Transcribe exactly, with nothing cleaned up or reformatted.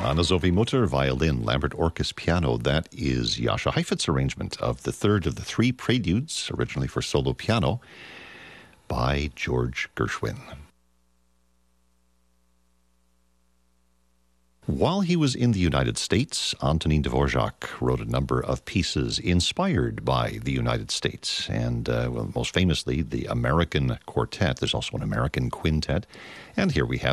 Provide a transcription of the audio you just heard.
Anna Sophie Mutter, violin, Lambert Orkus, piano. That is Jascha Heifetz's arrangement of the third of the three preludes, originally for solo piano, by George Gershwin. While he was in the United States, Antonin Dvorak wrote a number of pieces inspired by the United States, and uh, well, most famously, the American Quartet. There's also an American Quintet, and here we have